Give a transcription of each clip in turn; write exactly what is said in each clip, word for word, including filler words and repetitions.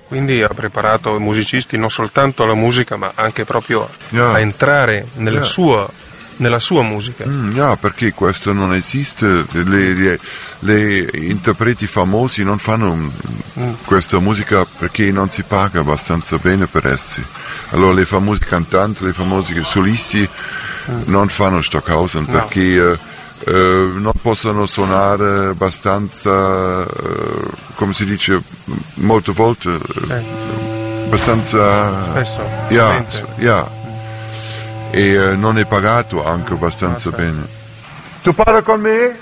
Quindi ha preparato i musicisti non soltanto alla musica, ma anche proprio yeah. a entrare nella, yeah. sua, nella sua musica. Mm, yeah, perché questo non esiste, le, le, le interpreti famosi non fanno mm. questa musica perché non si paga abbastanza bene per essi. Allora le famosi cantanti, le famosi solisti mm. non fanno Stockhausen no. perché uh, uh, non possono suonare abbastanza, uh, come si dice, molte volte, uh, abbastanza... Spesso. Yeah, yeah. E uh, non è pagato anche abbastanza okay. bene. Tu parli con me? È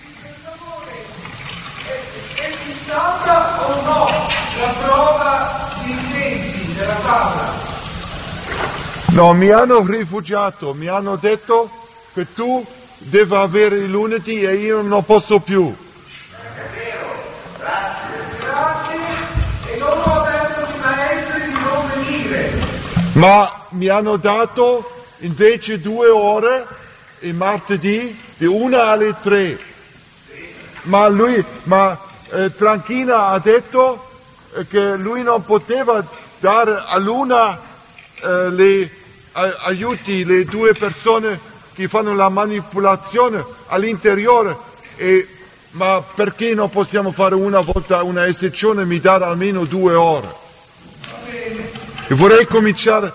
stata o no la prova di intenti della tavola? No, mi hanno rifugiato, mi hanno detto che tu devi avere il lunedì e io non posso più. È vero, grazie. Grazie e non ho detto ai maestri di non venire. Ma mi hanno dato invece due ore il martedì di una alle tre. Ma lui, ma eh, Tranchina ha detto eh, che lui non poteva dare all'una eh, le a, aiuti, le due persone che fanno la manipolazione all'interiore. E, ma perché non possiamo fare una volta una eccezione e mi dare almeno due ore? E vorrei cominciare.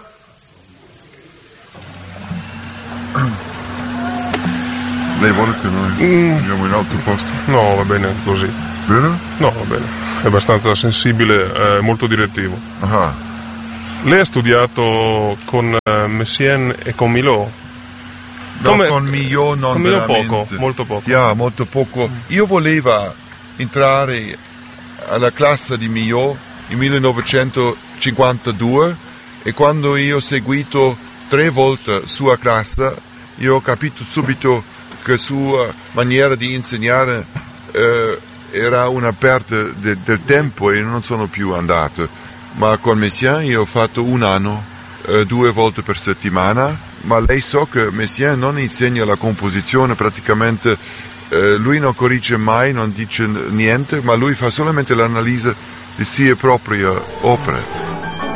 Lei vuole che noi mm. andiamo in altro posto? No, va bene così. Vero? No, va bene. È abbastanza sensibile, eh, molto direttivo. Ah. Lei ha studiato con uh, Messiaen e con Milhaud? No, Come... con Milhaud non con Milhaud veramente. poco, molto poco. Yeah, molto poco. Io volevo entrare alla classe di Milhaud nel millenovecentocinquantadue e quando io ho seguito tre volte sua classe, io ho capito subito che sua maniera di insegnare eh, era una perdita de, del tempo e non sono più andato. Ma con Messiaen io ho fatto un anno, eh, due volte per settimana, ma lei so che Messiaen non insegna la composizione praticamente, eh, lui non corregge mai, non dice niente, ma lui fa solamente l'analisi di sue proprie opere.